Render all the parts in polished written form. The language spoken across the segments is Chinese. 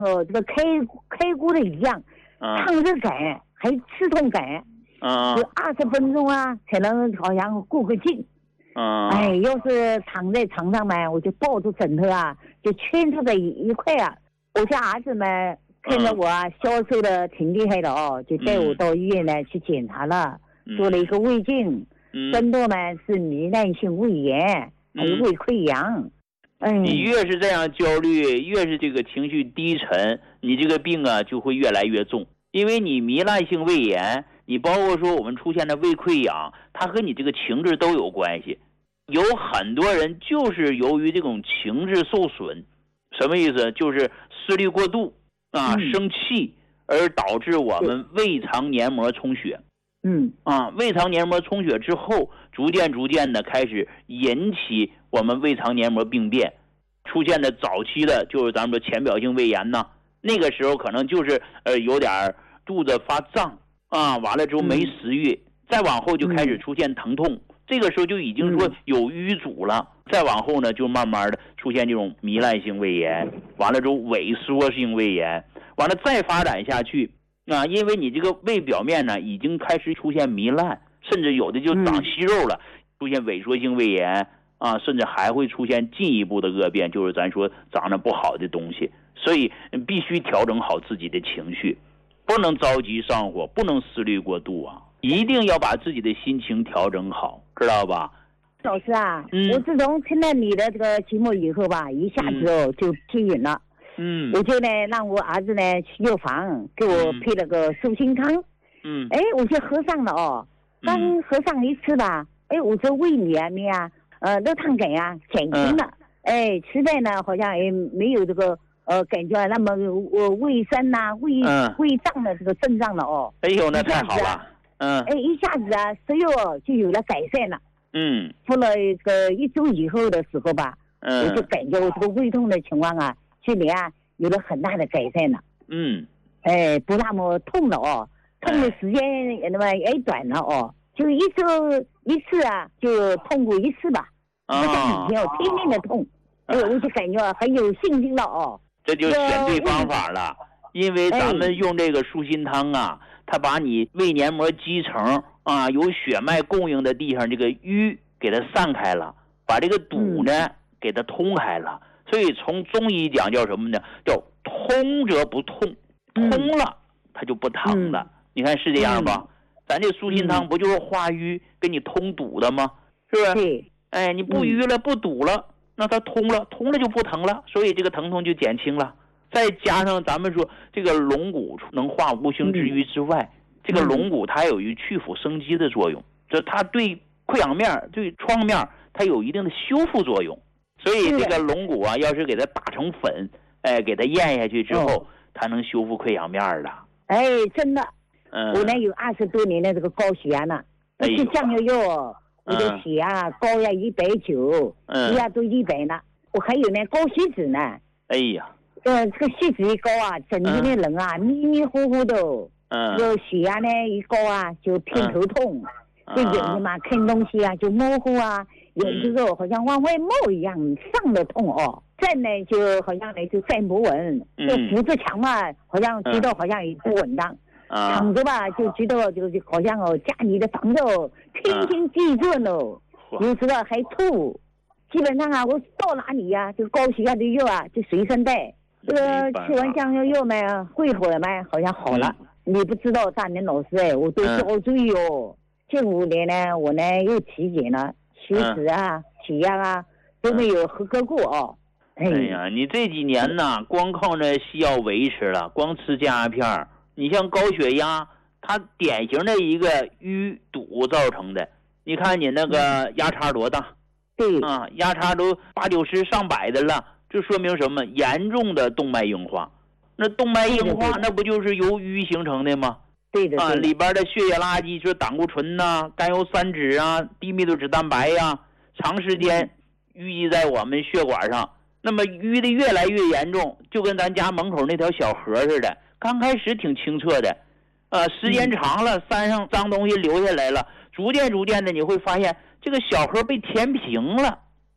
这个开锅的一样，烫热感还刺痛感，有20分钟啊才能好像过个劲。哎，要是躺在床上嘛，我就抱住枕头啊，就圈住在一块啊。我家儿子们看着我啊，消瘦的挺厉害的哦，就带我到医院呢去检查了，做了一个胃镜，诊断呢是糜烂性胃炎，还有胃溃疡。 你越是这样焦虑，越是这个情绪低沉，你这个病啊就会越来越重。因为你糜烂性胃炎，你包括说我们出现的胃溃疡，它和你这个情志都有关系。有很多人就是由于这种情志受损，什么意思？就是思虑过度啊，生气，而导致我们胃肠黏膜充血。胃肠黏膜充血之后，逐渐的开始引起我们胃肠黏膜病变，出现的早期的就是咱们说浅表性胃炎呢。那个时候可能就是有点肚子发胀啊，完了之后没食欲，再往后就开始出现疼痛，这个时候就已经说有淤阻了，再往后呢就慢慢的出现这种糜烂性胃炎，完了之后萎缩性胃炎，完了再发展下去啊，因为你这个胃表面呢已经开始出现糜烂，甚至有的就长息肉了，出现萎缩性胃炎啊，甚至还会出现进一步的恶变，就是咱说长得不好的东西。所以必须调整好自己的情绪，不能着急上火，不能思虑过度啊，一定要把自己的心情调整好，知道吧？ 老师啊，我自从听了你的这个节目以后吧，一下子就听允了。我就呢让我儿子呢去药房给我配了个舒心汤。我就喝上了哦，刚喝上一次吧，我这胃里面啊，热烫感啊减轻了。吃饭呢好像也没有这个感觉那么胃酸呐、胃胀的这个症状了哦。 哎呦，那太好了。 一下子啊，食欲就有了改善了。过了个1周以后的时候吧，我就感觉我这个胃痛的情况啊，去年啊有了很大的改善了。不那么痛了哦，痛的时间那么也短了哦，就一周一次啊，就痛过一次吧。不像以前我天天的痛，我就感觉很有信心了哦。 这就选对方法了，因为咱们用这个舒心汤啊，它把你胃黏膜基层啊有血脉供应的地方这个瘀给它散开了，把这个堵呢给它通开了。所以从中医讲叫什么呢？叫通则不痛，通了它就不疼了。你看是这样吧？咱这舒心汤不就是化瘀给你通堵的吗？是不是？ 对。 你不瘀了，不堵了，那它通了就不疼了，所以这个疼痛就减轻了。再加上咱们说这个龙骨能化无形之瘀之外，这个龙骨它有一去腐生肌的作用，就它对溃疡面、对创面它有一定的修复作用。所以这个龙骨啊，要是给它打成粉，给它咽下去之后，它能修复溃疡面的。 真的。我呢有20多年的这个高血压呢，吃降药药，我的血压高呀190，血压都100呢。我还有呢高血脂呢。这个血脂一高啊，整天的人啊迷迷糊糊的。这个血压呢一高啊，就偏头痛，就眼睛嘛看东西啊就模糊啊，眼睛肉好像往外冒一样，上的痛哦。站呢就好像呢就站不稳，就扶着墙嘛，好像觉得好像也不稳当。躺着吧就觉得就好像家里的房子天天地震哦，有时候还吐。基本上啊，我到哪里呀，这个高血压的药啊就随身带。这个吃完降药药嘛，会会嘛好像好了。你不知道大年老师我都是好注意哦。这5年呢，我呢又体检了，血脂啊、血压啊都没有合格过哦。 你这几年呢，光靠那西药维持了，光吃降压片。你像高血压，它典型的一个淤堵造成的。你看你那个压差多大？压差都80、90、100的了，这说明什么？严重的动脉硬化。那动脉硬化那不就是由淤形成的吗？里边的血液垃圾就是胆固醇呐、甘油三酯啊、低密度脂蛋白呀，长时间淤积在我们血管上。那么淤的越来越严重，就跟咱家门口那条小河似的。刚开始挺清澈的，时间长了，山上脏东西流下来了，逐渐的你会发现这个小河被填平了，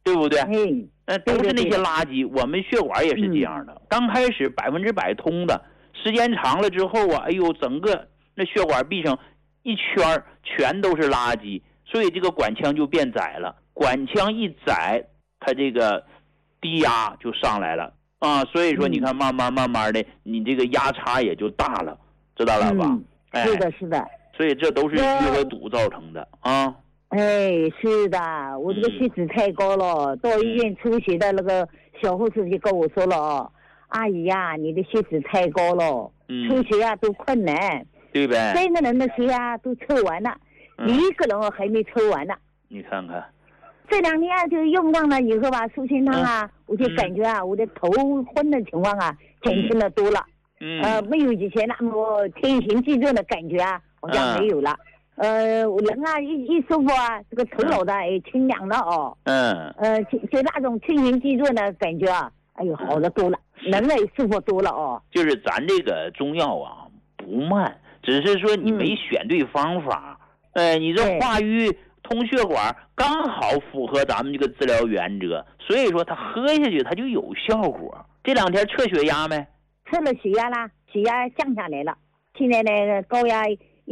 对不对？都是对那些垃圾。我们血管也是这样的，刚开始100%通的，时间长了之后啊，哎呦，整个那血管壁上一圈全都是垃圾，所以这个管腔就变窄了。管腔一窄，它这个低压就上来了啊，所以说你看慢慢的，你这个压差也就大了，知道了吧？ 是的，是的。 所以这都是淤和堵造成的啊。 是的，我这个血脂太高了，到医院抽血的那个小护士就跟我说了，阿姨呀，你的血脂太高了，抽血啊都困难， 对呗 ？3个人的血啊都抽完了，你一个人还没抽完呢。 你看看， 这2天啊，就用上了以后吧，舒心汤啊，我就感觉啊，我的头昏的情况啊，减轻了多了。没有以前那么天旋地转的感觉啊，好像没有了。我人啊一舒服啊，这个头脑的也清凉了哦。就那种天旋地转的感觉啊，哎呦，好了多了，人也舒服多了哦。 就是咱这个中药啊不慢，只是说你没选对方法。你这化瘀通血管刚好符合咱们这个治疗原则，所以说它喝下去它就有效果。这2天测血压没？ 测了血压啦，血压降下来了，现在呢高压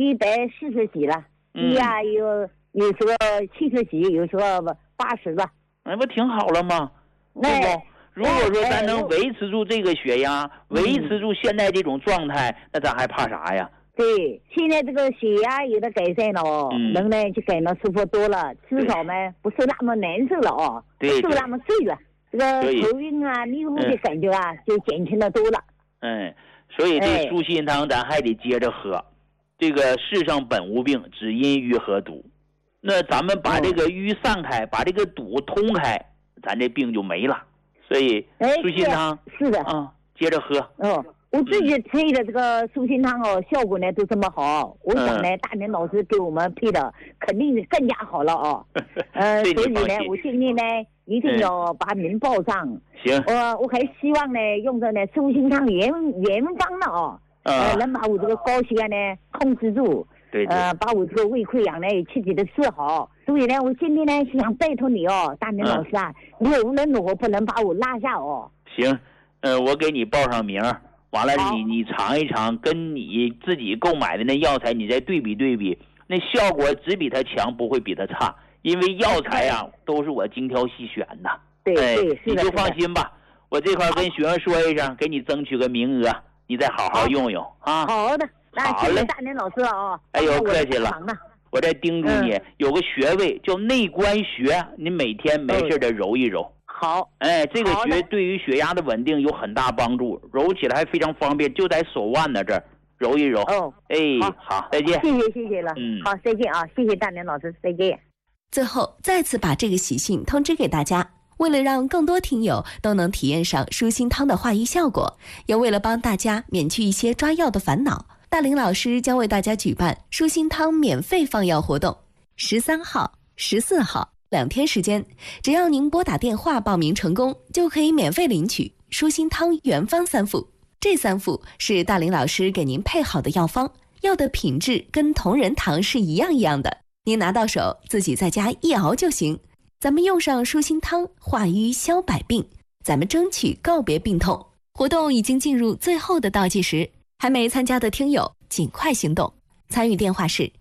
140几了，低压有时候70几，有时候80了。 不挺好了吗？对不？如果说咱能维持住这个血压，维持住现在这种状态，那咱还怕啥呀？ 对，现在这个血压有的改善了哦，人呢就感到舒服多了，至少呢不是那么难受了哦，不是那么醉了，这个头晕啊、迷糊的感觉啊就减轻了多了。 所以这舒心汤咱还得接着喝。这个世上本无病，只因淤和堵。那咱们把这个淤散开，把这个堵通开，咱这病就没了。所以舒心汤是的接着喝。 我自己配的这个舒心汤哦，效果呢都这么好。我想呢，大年老师给我们配的肯定是更加好了哦。所以呢，我今天呢一定要把名报上。 行。 我还希望呢用着呢舒心汤原方了哦。能把我这个高血压呢控制住， 对， 把我这个胃溃疡呢彻底的治好。所以呢，我今天呢想拜托你哦，大明老师啊，你无论如何不能把我落下哦。 行，我给你报上名，完了你尝一尝，跟你自己购买的那药材你再对比对比，那效果只比它强，不会比它差，因为药材啊都是我精挑细选的。 对， 你就放心吧，我这块跟学生说一声，给你争取个名额。你再好好用用啊！ 好的，那谢谢大年老师啊！ 哎呦，客气了。我再叮嘱你，有个穴位叫内关穴，你每天没事的揉一揉。 好。 这个穴对于血压的稳定有很大帮助，揉起来还非常方便，就在手腕的这儿揉一揉。好，再见。 谢谢了。好，再见啊！谢谢大年老师，再见。 最后再次把这个喜讯通知给大家。为了让更多听友都能体验上舒心汤的化瘀效果，也为了帮大家免去一些抓药的烦恼，大林老师将为大家举办舒心汤免费放药活动，13号、14号2天时间，只要您拨打电话报名成功，就可以免费领取舒心汤原方3副。这3副是大林老师给您配好的药方，药的品质跟同仁堂是一样的，您拿到手自己在家一熬就行。咱们用上舒心汤，化瘀消百病，咱们争取告别病痛。活动已经进入最后的倒计时，还没参加的听友尽快行动。参与电话是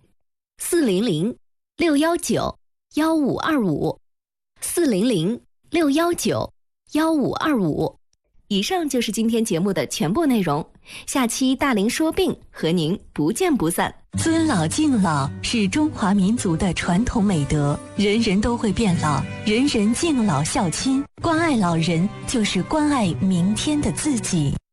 400-619-1525 400-619-1525。以上就是今天节目的全部内容，下期大林说病和您不见不散。 尊老敬老是中华民族的传统美德，人人都会变老，人人敬老孝亲，关爱老人就是关爱明天的自己。